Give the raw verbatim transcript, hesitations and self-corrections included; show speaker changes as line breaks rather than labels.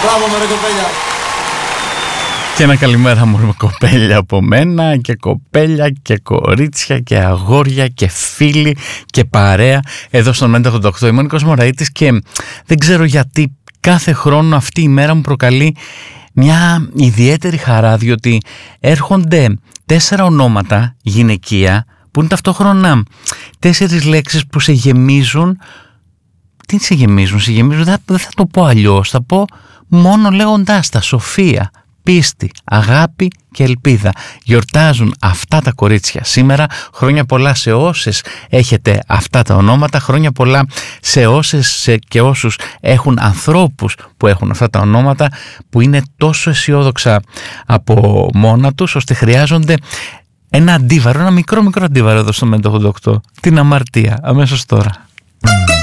Μπράβο με ρε κοπέλια.
Και ένα καλημέρα μου κοπέλια από μένα, και κοπέλια και κορίτσια και αγόρια και φίλοι και παρέα εδώ στον ενενήντα ογδόντα οκτώ. Είμαι ο Νίκος Μωραΐτης και δεν ξέρω γιατί κάθε χρόνο αυτή η μέρα μου προκαλεί μια ιδιαίτερη χαρά, διότι έρχονται τέσσερα ονόματα γυναικεία που είναι ταυτόχρονα τέσσερις λέξεις που σε γεμίζουν. Τι σε γεμίζουν, σε γεμίζουν, δεν θα το πω αλλιώς, θα πω μόνο λέγοντάς τα. Σοφία, πίστη, αγάπη και ελπίδα. Γιορτάζουν αυτά τα κορίτσια σήμερα. Χρόνια πολλά σε όσες έχετε αυτά τα ονόματα. Χρόνια πολλά σε όσες και όσους έχουν ανθρώπους που έχουν αυτά τα ονόματα, που είναι τόσο αισιόδοξα από μόνα τους, ώστε χρειάζονται ένα αντίβαρο, ένα μικρό μικρό αντίβαρο εδώ στο ενενήντα ογδόντα οκτώ. Την αμαρτία, αμέσως τώρα.